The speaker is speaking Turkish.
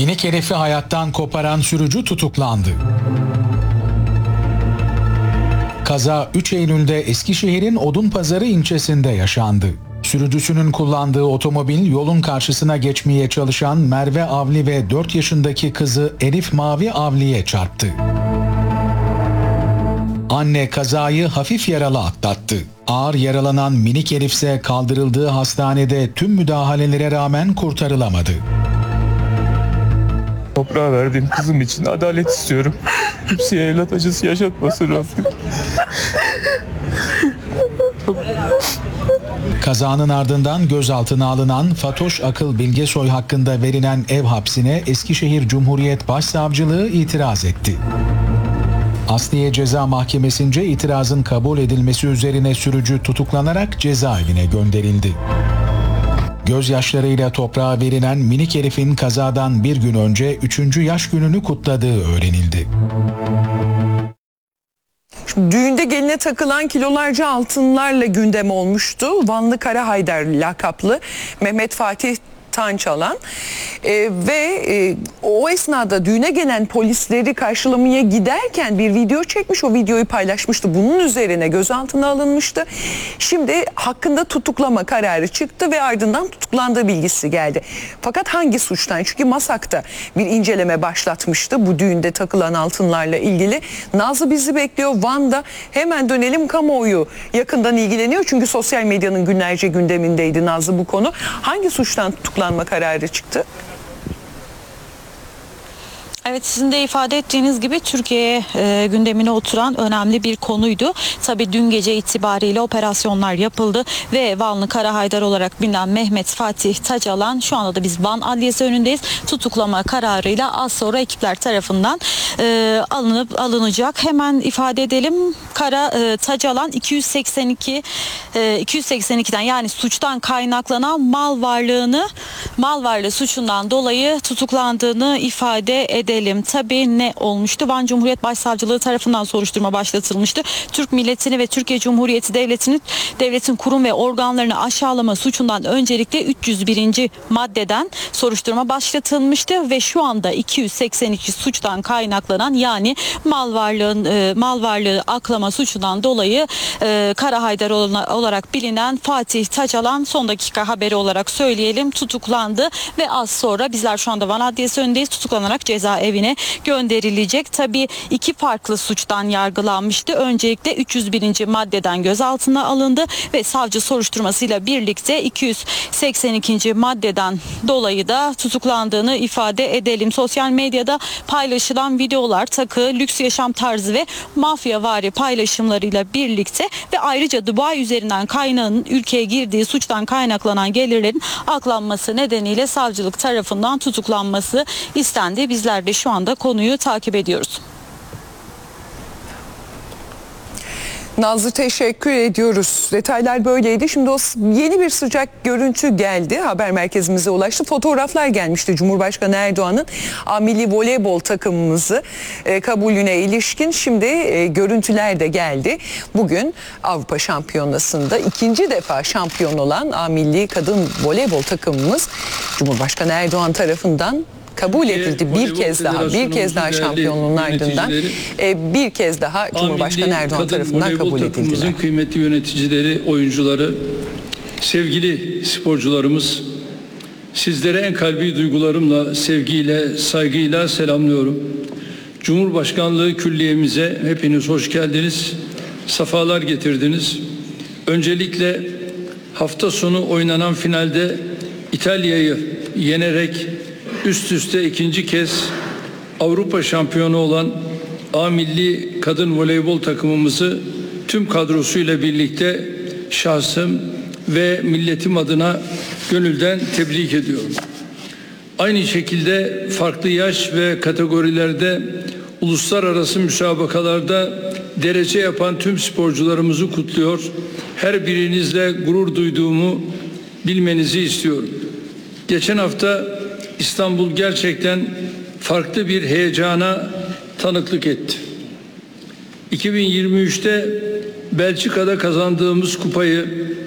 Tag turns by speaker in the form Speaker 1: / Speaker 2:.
Speaker 1: Minik herifi hayattan koparan sürücü tutuklandı. Kaza 3 Eylül'de Eskişehir'in Odunpazarı ilçesinde yaşandı. Sürücüsünün kullandığı otomobil yolun karşısına geçmeye çalışan Merve Avli ve 4 yaşındaki kızı Elif Mavi Avli'ye çarptı. Anne kazayı hafif yaralı atlattı. Ağır yaralanan minik Elif ise kaldırıldığı hastanede tüm müdahalelere rağmen kurtarılamadı.
Speaker 2: Toprağa verdiğim kızım için adalet istiyorum. Kimseye evlat acısı yaşatmasın Rabbim.
Speaker 1: Kazanın ardından gözaltına alınan Fatoş Akıl Bilgesoy hakkında verilen ev hapsine Eskişehir Cumhuriyet Başsavcılığı itiraz etti. Asliye Ceza Mahkemesi'nce itirazın kabul edilmesi üzerine sürücü tutuklanarak cezaevine gönderildi. Gözyaşlarıyla toprağa verilen minik herifin kazadan bir gün önce 3. yaş gününü kutladığı öğrenildi.
Speaker 3: Düğünde geline takılan kilolarca altınlarla gündem olmuştu. Vanlı Kara Haydar lakaplı Mehmet Fatih Tançalan o esnada düğüne gelen polisleri karşılamaya giderken bir video çekmiş, o videoyu paylaşmıştı. Bunun üzerine gözaltına alınmıştı. Şimdi hakkında tutuklama kararı çıktı ve ardından tutuklandığı bilgisi geldi. Fakat hangi suçtan? Çünkü MASAK'ta bir inceleme başlatmıştı bu düğünde takılan altınlarla ilgili. Nazlı bizi bekliyor Van'da. Hemen dönelim, kamuoyu yakından ilgileniyor. Çünkü sosyal medyanın günlerce gündemindeydi Nazlı bu konu. Hangi suçtan tutuklanma kararı çıktı?
Speaker 4: Evet, sizin de ifade ettiğiniz gibi Türkiye gündemine oturan önemli bir konuydu. Tabii dün gece itibariyle operasyonlar yapıldı ve Vanlı Kara Haydar olarak bilinen Mehmet Fatih Tacalan, şu anda da biz Van Adliyesi önündeyiz. Tutuklama kararıyla az sonra ekipler tarafından alınacak. Hemen ifade edelim. Tacalan 282'den yani suçtan kaynaklanan mal varlığı suçundan dolayı tutuklandığını ifade edelim. Tabii ne olmuştu? Van Cumhuriyet Başsavcılığı tarafından soruşturma başlatılmıştı. Türk milletini ve Türkiye Cumhuriyeti devletin kurum ve organlarını aşağılama suçundan öncelikle 301. maddeden soruşturma başlatılmıştı ve şu anda 282 suçtan kaynaklanan yani mal varlığı aklama suçundan dolayı Kara Haydar olarak bilinen Fatih Tacalan, son dakika haberi olarak söyleyelim, tutuklandı ve az sonra bizler şu anda Van Adliyesi önündeyiz, tutuklanarak cezaevine gönderilecek. Tabii iki farklı suçtan yargılanmıştı. Öncelikle 301. maddeden gözaltına alındı ve savcı soruşturmasıyla birlikte 282. maddeden dolayı da tutuklandığını ifade edelim. Sosyal medyada paylaşılan videolar, takı, lüks yaşam tarzı ve mafyavari paylaşımlarıyla birlikte ve ayrıca Dubai üzerinden kaynağın ülkeye girdiği suçtan kaynaklanan gelirlerin aklanması nedeniyle savcılık tarafından tutuklanması istendi. Bizler de şu anda konuyu takip ediyoruz.
Speaker 3: Nazlı, teşekkür ediyoruz. Detaylar böyleydi. Şimdi yeni bir sıcak görüntü geldi. Haber merkezimize ulaştı. Fotoğraflar gelmişti Cumhurbaşkanı Erdoğan'ın milli voleybol takımımızı kabulüne ilişkin. Şimdi görüntüler de geldi. Bugün Avrupa Şampiyonası'nda ikinci defa şampiyon olan milli kadın voleybol takımımız Cumhurbaşkanı Erdoğan tarafından kabul edildi. Bir kez daha şampiyonluğun ardından bir kez daha Cumhurbaşkanı Erdoğan tarafından kabul edildiler.
Speaker 5: Kıymetli yöneticileri, oyuncuları, sevgili sporcularımız, sizlere en kalbi duygularımla, sevgiyle, saygıyla selamlıyorum. Cumhurbaşkanlığı külliyemize hepiniz hoş geldiniz, sefalar getirdiniz. Öncelikle hafta sonu oynanan finalde İtalya'yı yenerek üst üste ikinci kez Avrupa şampiyonu olan A milli kadın voleybol takımımızı tüm kadrosuyla birlikte şahsım ve milletim adına gönülden tebrik ediyorum. Aynı şekilde farklı yaş ve kategorilerde uluslararası müsabakalarda derece yapan tüm sporcularımızı kutluyor. Her birinizle gurur duyduğumu bilmenizi istiyorum. Geçen hafta İstanbul gerçekten farklı bir heyecana tanıklık etti. 2023'te Belçika'da kazandığımız kupayı